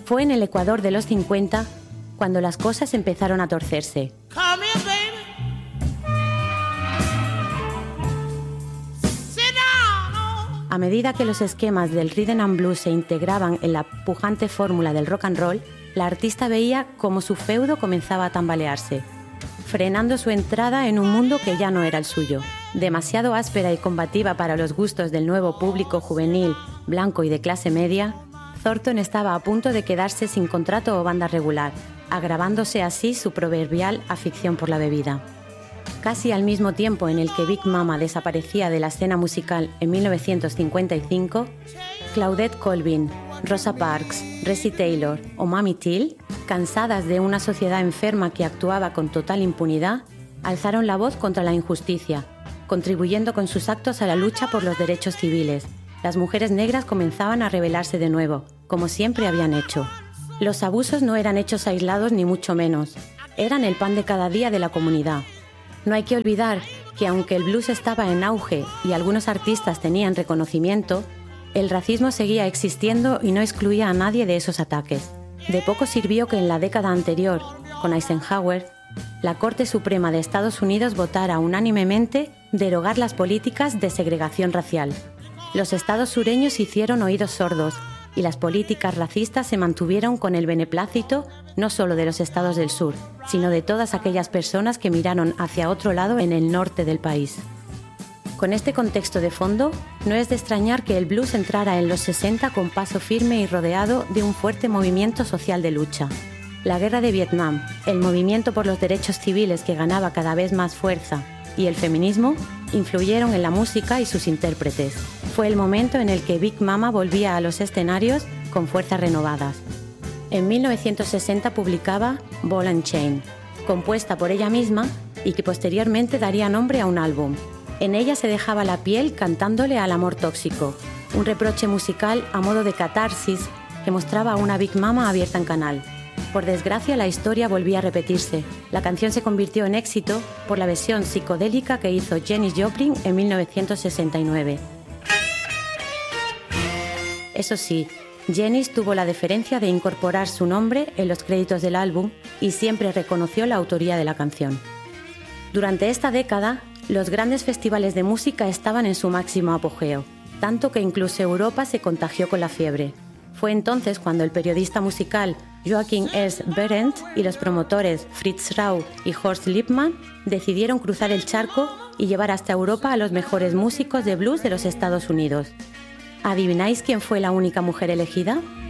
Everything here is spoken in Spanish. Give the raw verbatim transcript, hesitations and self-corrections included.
Fue en el Ecuador de los cincuenta cuando las cosas empezaron a torcerse. Come here, baby. Sit down. A medida que los esquemas del rhythm and blues se integraban en la pujante fórmula del rock and roll, la artista veía cómo su feudo comenzaba a tambalearse, frenando su entrada en un mundo que ya no era el suyo. Demasiado áspera y combativa para los gustos del nuevo público juvenil, blanco y de clase media, Thornton estaba a punto de quedarse sin contrato o banda regular, agravándose así su proverbial afición por la bebida. Casi al mismo tiempo en el que Big Mama desaparecía de la escena musical en mil novecientos cincuenta y cinco, Claudette Colvin, Rosa Parks, Ressie Taylor o Mamie Till, cansadas de una sociedad enferma que actuaba con total impunidad, alzaron la voz contra la injusticia, contribuyendo con sus actos a la lucha por los derechos civiles. Las mujeres negras comenzaban a rebelarse de nuevo, como siempre habían hecho. Los abusos no eran hechos aislados ni mucho menos, eran el pan de cada día de la comunidad. No hay que olvidar que aunque el blues estaba en auge y algunos artistas tenían reconocimiento, el racismo seguía existiendo y no excluía a nadie de esos ataques. De poco sirvió que en la década anterior, con Eisenhower, la Corte Suprema de Estados Unidos votara unánimemente derogar las políticas de segregación racial. Los estados sureños hicieron oídos sordos y las políticas racistas se mantuvieron con el beneplácito no solo de los estados del sur, sino de todas aquellas personas que miraron hacia otro lado en el norte del país. Con este contexto de fondo, no es de extrañar que el blues entrara en los sesenta con paso firme y rodeado de un fuerte movimiento social de lucha. La guerra de Vietnam, el movimiento por los derechos civiles que ganaba cada vez más fuerza y el feminismo influyeron en la música y sus intérpretes. Fue el momento en el que Big Mama volvía a los escenarios con fuerzas renovadas. En mil novecientos sesenta publicaba Ball and Chain, compuesta por ella misma y que posteriormente daría nombre a un álbum. En ella se dejaba la piel cantándole al amor tóxico, un reproche musical a modo de catarsis que mostraba a una Big Mama abierta en canal. Por desgracia, la historia volvía a repetirse. La canción se convirtió en éxito por la versión psicodélica que hizo Janis Joplin en mil novecientos sesenta y nueve. Eso sí, Janis tuvo la deferencia de incorporar su nombre en los créditos del álbum y siempre reconoció la autoría de la canción. Durante esta década, los grandes festivales de música estaban en su máximo apogeo, tanto que incluso Europa se contagió con la fiebre. Fue entonces cuando el periodista musical Joachim Ernst Berendt y los promotores Fritz Rau y Horst Lippmann decidieron cruzar el charco y llevar hasta Europa a los mejores músicos de blues de los Estados Unidos. ¿Adivináis quién fue la única mujer elegida?